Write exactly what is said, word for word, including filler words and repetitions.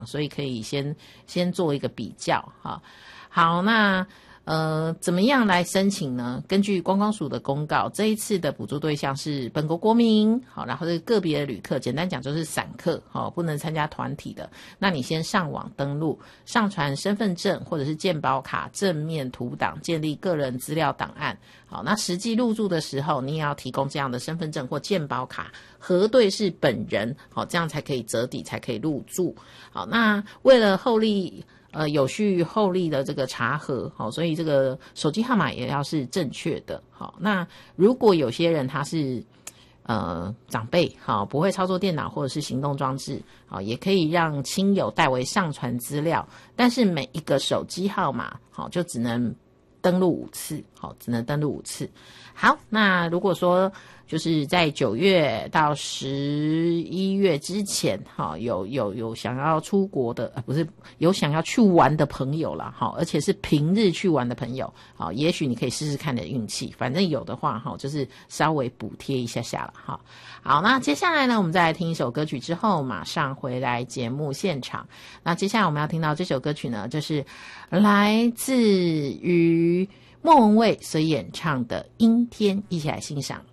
所以可以先先做一个比较哈。好，那呃，怎么样来申请呢？根据观光署的公告，这一次的补助对象是本国国民，好，然后是个别的旅客，简单讲就是散客，好，不能参加团体的。那你先上网登录，上传身份证或者是健保卡正面图档，建立个人资料档案。好，那实际入住的时候，你也要提供这样的身份证或健保卡，核对是本人，好，这样才可以折抵，才可以入住。好，那为了后利。呃，有序后利的这个查核，好，所以这个手机号码也要是正确的，好。那如果有些人他是呃长辈，好，不会操作电脑或者是行动装置，好，也可以让亲友代为上传资料，但是每一个手机号码，好，就只能登录五次，好，只能登录五次。好，那如果说就是在九月到十一月之前，哈，有有有想要出国的，呃，不是有想要去玩的朋友啦，哈，而且是平日去玩的朋友，好，也许你可以试试看你的运气，反正有的话，哈，就是稍微补贴一下下了，哈。好，那接下来呢，我们再来听一首歌曲之后，马上回来节目现场。那接下来我们要听到这首歌曲呢，就是来自于莫文蔚所演唱的《阴天》，一起来欣赏。